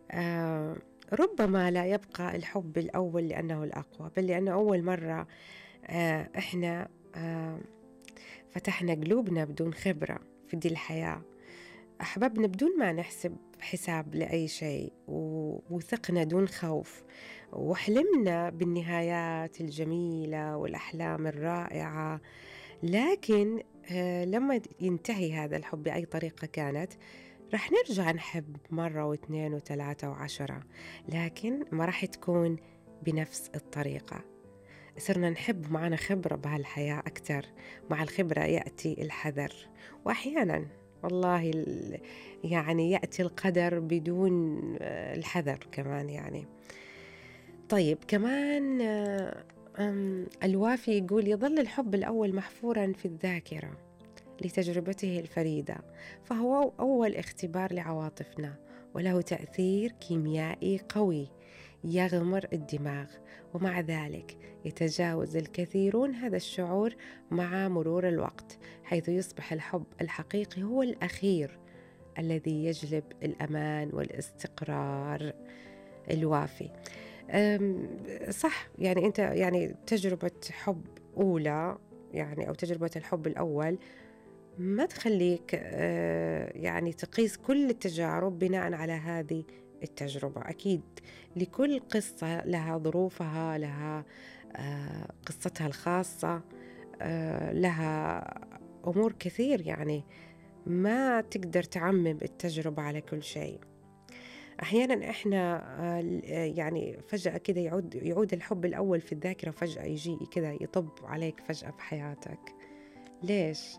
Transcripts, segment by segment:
آه، ربما لا يبقى الحب الأول لأنه الأقوى، بل لأنه أول مرة إحنا فتحنا قلوبنا بدون خبرة في دي الحياة، أحببنا بدون ما نحسب حساب لأي شيء، ووثقنا دون خوف، وحلمنا بالنهايات الجميلة والأحلام الرائعة. لكن لما ينتهي هذا الحب بأي طريقة كانت، رح نرجع نحب مرة واثنين وثلاثة وعشرة، لكن ما رح تكون بنفس الطريقة. صرنا نحب معنا خبرة بهالحياة أكتر، مع الخبرة يأتي الحذر، وأحيانا والله يعني يأتي القدر بدون الحذر كمان يعني. طيب كمان الوافي يقول: يظل الحب الأول محفورا في الذاكرة لتجربته الفريدة، فهو أول اختبار لعواطفنا، وله تأثير كيميائي قوي يغمر الدماغ، ومع ذلك يتجاوز الكثيرون هذا الشعور مع مرور الوقت، حيث يصبح الحب الحقيقي هو الأخير الذي يجلب الأمان والاستقرار الوافي. صح، يعني أنت يعني تجربة حب أولى يعني، أو تجربة الحب الأول ما تخليك يعني تقيس كل التجارب بناء على هذه التجربة. أكيد لكل قصة لها ظروفها، لها قصتها الخاصة، لها أمور كثير، يعني ما تقدر تعمم التجربة على كل شيء. أحيانا إحنا يعني فجأة كده يعود الحب الأول في الذاكرة، فجأة يجي كده يطب عليك فجأة في حياتك. ليش؟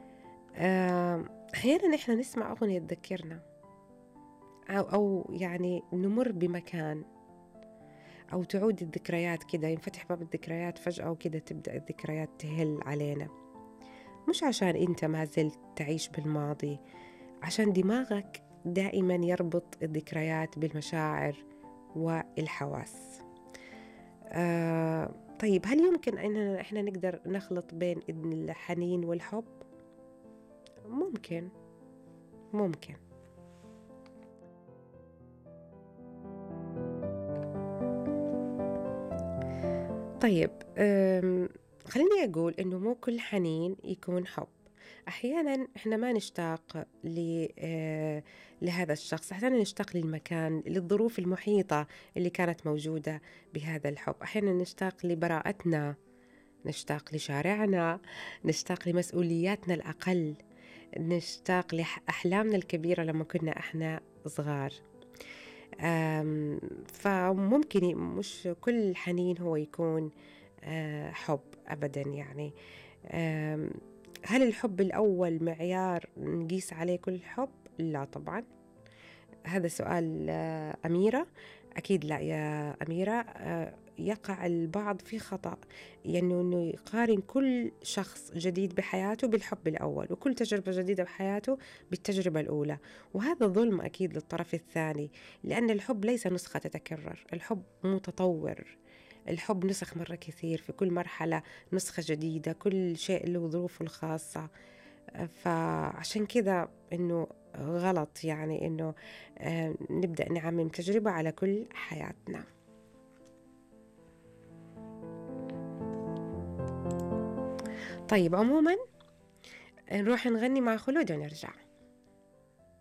أحيانا إحنا نسمع أغنية تذكرنا، أو يعني نمر بمكان، أو تعود الذكريات كده، ينفتح باب الذكريات فجأة وكده تبدأ الذكريات تهل علينا، مش عشان أنت ما زلت تعيش بالماضي، عشان دماغك دائما يربط الذكريات بالمشاعر والحواس. طيب هل يمكن أن إحنا نقدر نخلط بين الحنين والحب؟ ممكن. ممكن. طيب خليني أقول إنه مو كل حنين يكون حب. أحيانا إحنا ما نشتاق لهذا الشخص، أحيانا نشتاق للمكان، للظروف المحيطة اللي كانت موجودة بهذا الحب. أحيانا نشتاق لبراءتنا، نشتاق لشارعنا، نشتاق لمسؤولياتنا الأقل، نشتاق لأحلامنا الكبيرة لما كنا إحنا صغار. فممكن مش كل حنين هو يكون حب أبدا يعني. هل الحب الأول معيار نقيس عليه كل حب؟ لا طبعا. هذا سؤال أميرة. أكيد لا يا أميرة. يقع البعض في خطأ، يعني أنه يقارن كل شخص جديد بحياته بالحب الأول، وكل تجربة جديدة بحياته بالتجربة الأولى، وهذا ظلم أكيد للطرف الثاني، لأن الحب ليس نسخة تتكرر، الحب متطور، الحب نسخ مرة كثير، في كل مرحلة نسخة جديدة، كل شيء له ظروفه الخاصة. فعشان كذا إنه غلط يعني إنه نبدأ نعمم تجربة على كل حياتنا. طيب عموما نروح نغني مع خلود ونرجع.